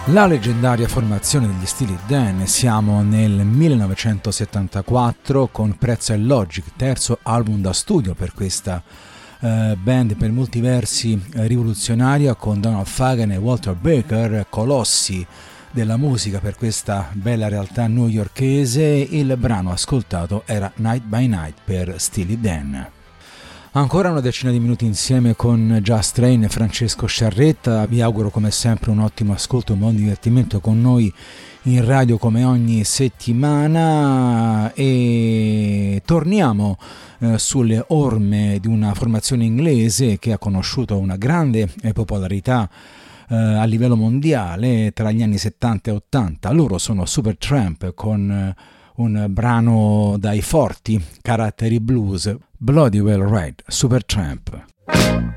La leggendaria formazione degli Steely Dan, siamo nel 1974 con Prezzo e Logic, terzo album da studio per questa band per molti versi rivoluzionaria, con Donald Fagen e Walter Baker, colossi della musica per questa bella realtà newyorkese. Il brano ascoltato era Night by Night per Steely Dan. Ancora una decina di minuti insieme con Just Train e Francesco Sciarretta. Vi auguro come sempre un ottimo ascolto, un buon divertimento con noi in radio come ogni settimana, e torniamo sulle orme di una formazione inglese che ha conosciuto una grande popolarità a livello mondiale tra gli anni 70 e 80. Loro sono Supertramp con un brano dai forti caratteri blues, Bloody Well Right, Supertramp.